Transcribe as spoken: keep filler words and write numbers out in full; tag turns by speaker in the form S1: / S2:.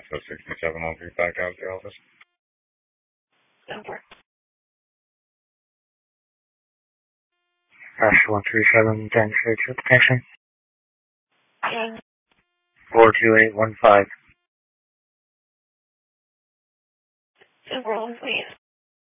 S1: So sixty-seven one three five comes to the office.
S2: Over.
S3: Rush one three seven, ten six, attention.
S2: Okay.
S3: four two eight one five.
S2: Roll, please.